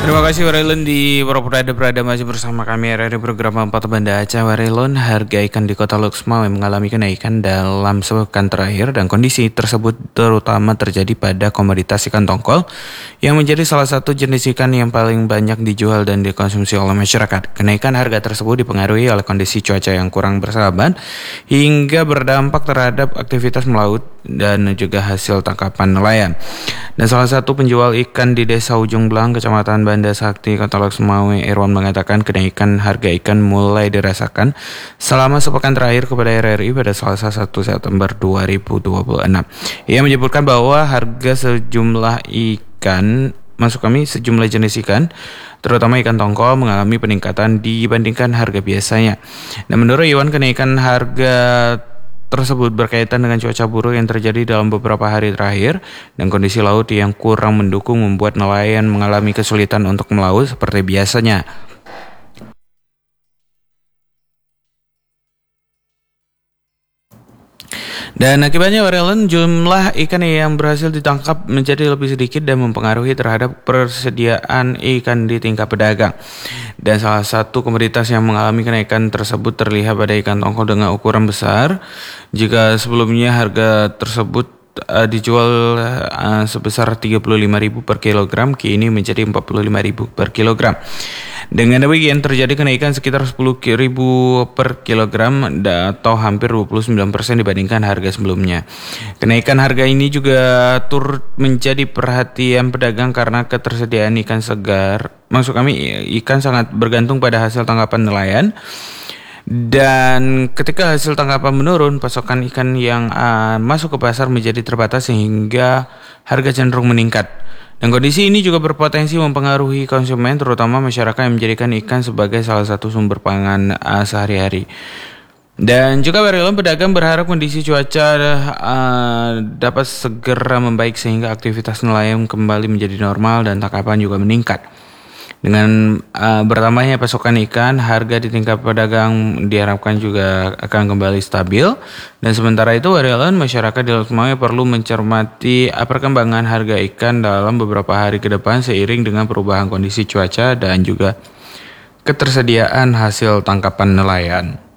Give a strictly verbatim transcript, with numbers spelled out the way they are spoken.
Terima kasih Warelon di Purwokerto berada masih bersama kami dari program empat Banda Aceh. Warelon, harga ikan di Kota Luxmawe mengalami kenaikan dalam sepekan terakhir dan kondisi tersebut terutama terjadi pada komoditas ikan tongkol yang menjadi salah satu jenis ikan yang paling banyak dijual dan dikonsumsi oleh masyarakat. Kenaikan harga tersebut dipengaruhi oleh kondisi cuaca yang kurang bersahabat hingga berdampak terhadap aktivitas melaut dan juga hasil tangkapan nelayan. Dan salah satu penjual ikan di Desa Ujung Belang, Kecamatan Banda Sakti, Kota Luxmawe, Irwan mengatakan kenaikan harga ikan mulai dirasakan selama sepekan terakhir kepada R R I pada Selasa satu September dua ribu dua puluh enam. Ia menyebutkan bahwa harga sejumlah ikan, masuk kami sejumlah jenis ikan, terutama ikan tongkol mengalami peningkatan dibandingkan harga biasanya. Dan menurut Iwan, kenaikan harga tersebut berkaitan dengan cuaca buruk yang terjadi dalam beberapa hari terakhir dan kondisi laut yang kurang mendukung membuat nelayan mengalami kesulitan untuk melaut seperti biasanya. Dan akibatnya Warelon, jumlah ikan yang berhasil ditangkap menjadi lebih sedikit dan mempengaruhi terhadap persediaan ikan di tingkat pedagang. Dan salah satu komoditas yang mengalami kenaikan tersebut terlihat pada ikan tongkol dengan ukuran besar. Jika sebelumnya harga tersebut uh, dijual uh, sebesar tiga puluh lima ribu per kilogram, kini menjadi empat puluh lima ribu per kilogram. Dengan demikian terjadi kenaikan sekitar sepuluh ribu per kilogram atau hampir dua puluh sembilan persen dibandingkan harga sebelumnya. Kenaikan harga ini juga turut menjadi perhatian pedagang karena ketersediaan ikan segar. Maksud kami ikan sangat bergantung pada hasil tangkapan nelayan. Dan ketika hasil tangkapan menurun, pasokan ikan yang uh, masuk ke pasar menjadi terbatas sehingga harga cenderung meningkat. Dan kondisi ini juga berpotensi mempengaruhi konsumen, terutama masyarakat yang menjadikan ikan sebagai salah satu sumber pangan uh, sehari-hari. Dan juga Warelon, pedagang berharap kondisi cuaca uh, dapat segera membaik sehingga aktivitas nelayan kembali menjadi normal dan tangkapan juga meningkat. Dengan uh, bertambahnya pasokan ikan, harga di tingkat pedagang diharapkan juga akan kembali stabil. Dan sementara itu, Warelon, masyarakat di Luxmawe perlu mencermati perkembangan harga ikan dalam beberapa hari ke depan seiring dengan perubahan kondisi cuaca dan juga ketersediaan hasil tangkapan nelayan.